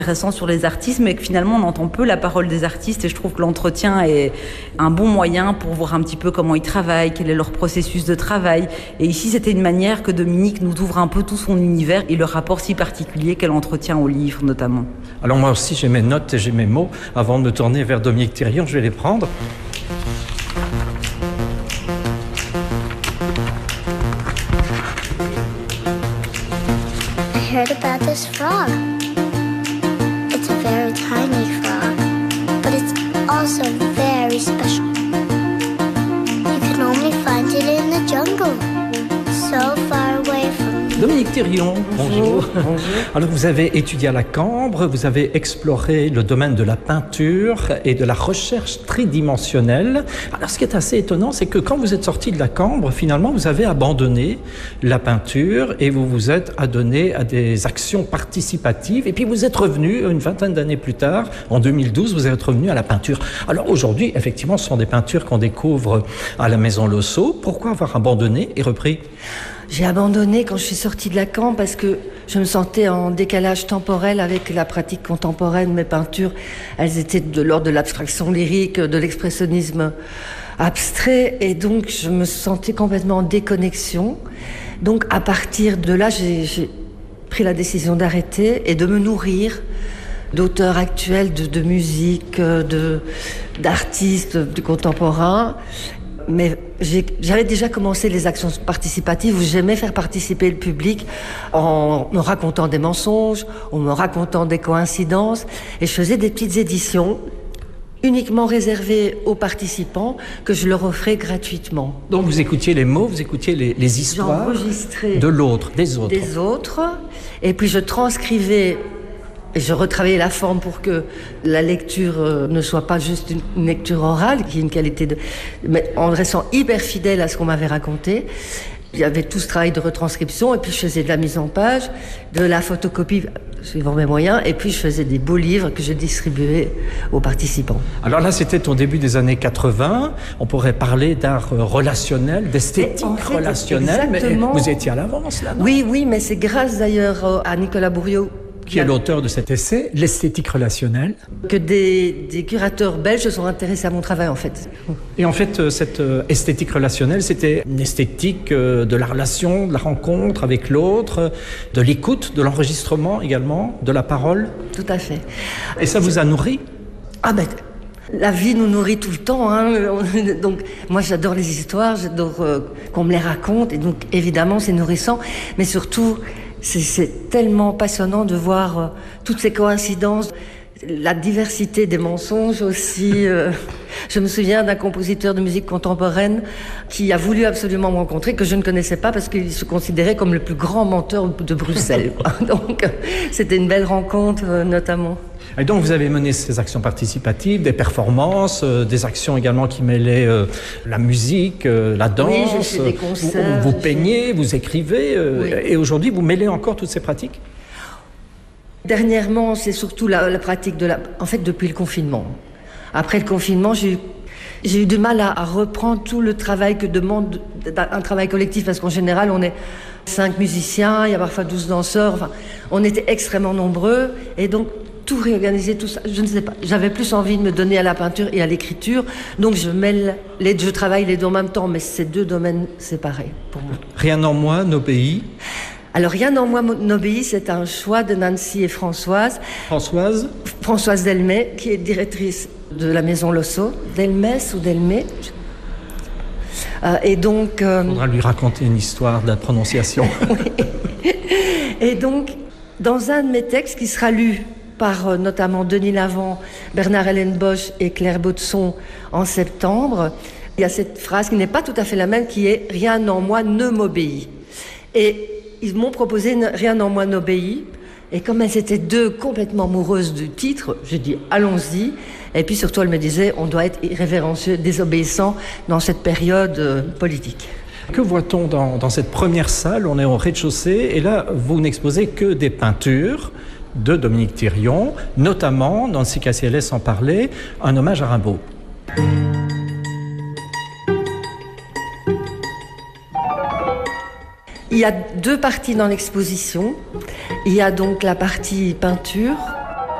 Intéressant sur les artistes, mais que finalement on entend peu la parole des artistes, et je trouve que l'entretien est un bon moyen pour voir un petit peu comment ils travaillent, quel est leur processus de travail. Et ici c'était une manière que Dominique nous ouvre un peu tout son univers et le rapport si particulier qu'elle entretient au livre notamment. Alors moi aussi j'ai mes notes et j'ai mes mots. Avant de me tourner vers Dominique Thirion, je vais les prendre. I heard about this frog. It's a very tiny frog, but it's also very special. You can only find it in the jungle, so far away from you. Dominique Thirion, bonjour. Bonjour. Alors vous avez étudié à la Cambre, vous avez exploré le domaine de la peinture et de la recherche tridimensionnelle. Alors ce qui est assez étonnant, c'est que quand vous êtes sorti de la Cambre, finalement vous avez abandonné la peinture et vous vous êtes adonné à des actions participatives. Et puis vous êtes revenu une vingtaine d'années plus tard, en 2012, vous êtes revenu à la peinture. Alors aujourd'hui, effectivement, ce sont des peintures qu'on découvre à la Maison Losso. Pourquoi avoir abandonné et repris ? J'ai abandonné quand je suis sortie de la Cambre parce que je me sentais en décalage temporel avec la pratique contemporaine. Mes peintures, elles étaient de l'ordre de l'abstraction lyrique, de l'expressionnisme abstrait, et donc je me sentais complètement en déconnexion. Donc à partir de là, j'ai pris la décision d'arrêter et de me nourrir d'auteurs actuels, de musique, d'artistes, du contemporain. Mais j'avais déjà commencé les actions participatives où j'aimais faire participer le public en me racontant des mensonges, en me racontant des coïncidences. Et je faisais des petites éditions uniquement réservées aux participants que je leur offrais gratuitement. Donc vous écoutiez les mots, vous écoutiez les histoires de l'autre, des autres. Des autres. Et puis je transcrivais. Et je retravaillais la forme pour que la lecture ne soit pas juste une lecture orale, qui est une qualité mais en restant hyper fidèle à ce qu'on m'avait raconté. Il y avait tout ce travail de retranscription, et puis je faisais de la mise en page, de la photocopie, suivant mes moyens, et puis je faisais des beaux livres que je distribuais aux participants. Alors là, c'était au début des années 80. On pourrait parler d'art relationnel, d'esthétique relationnelle, exactement. Mais vous étiez à l'avance, là, non ? Oui, mais c'est grâce d'ailleurs à Nicolas Bourriaud, qui est l'auteur de cet essai, l'esthétique relationnelle, que des curateurs belges se sont intéressés à mon travail, en fait. Et en fait, cette esthétique relationnelle, c'était une esthétique de la relation, de la rencontre avec l'autre, de l'écoute, de l'enregistrement également, de la parole. Tout à fait. Et ça vous a nourri ? Ah ben, la vie nous nourrit tout le temps, hein. Donc moi j'adore les histoires, j'adore qu'on me les raconte, et donc évidemment c'est nourrissant, mais surtout c'est tellement passionnant de voir toutes ces coïncidences, la diversité des mensonges aussi. Je me souviens d'un compositeur de musique contemporaine qui a voulu absolument me rencontrer, que je ne connaissais pas parce qu'il se considérait comme le plus grand menteur de Bruxelles, quoi. Donc c'était une belle rencontre notamment. Et donc vous avez mené ces actions participatives, des performances, des actions également qui mêlaient la musique, la danse. Oui, j'ai fait des concerts. Vous peignez, vous écrivez, oui. Et aujourd'hui vous mêlez encore toutes ces pratiques ? Dernièrement, c'est surtout la pratique en fait, depuis le confinement. Après le confinement, j'ai eu du mal à reprendre tout le travail que demande un travail collectif, parce qu'en général, on est 5 musiciens, il y a parfois 12 danseurs, enfin, on était extrêmement nombreux, et donc tout réorganiser, tout ça, je ne sais pas. J'avais plus envie de me donner à la peinture et à l'écriture, donc je travaille les deux en même temps, mais c'est 2 domaines séparés pour moi. Rien en moi n'obéit. Alors, Rien en moi n'obéit, c'est un choix de Nancy et Françoise. Françoise Delmet, qui est directrice de la Maison Losso. Delmès ou Delmet. Et donc... Il faudra lui raconter une histoire de la prononciation. Oui. Et donc, dans un de mes textes qui sera lu par notamment Denis Lavant, Bernard-Hélène Bosch et Claire Baudson en septembre, il y a cette phrase qui n'est pas tout à fait la même, qui est « Rien en moi ne m'obéit ». Et ils m'ont proposé « Rien en moi n'obéit ». Et comme elles étaient 2 complètement amoureuses du titre, j'ai dit « Allons-y ». Et puis surtout, elles me disaient « On doit être irrévérencieux, désobéissant dans cette période politique ». Que voit-on dans cette première salle ? On est au rez-de-chaussée et là, vous n'exposez que des peintures de Dominique Thirion, notamment, Nancy Cassielles en parlait, un hommage à Rimbaud. Il y a 2 parties dans l'exposition. Il y a donc la partie peinture,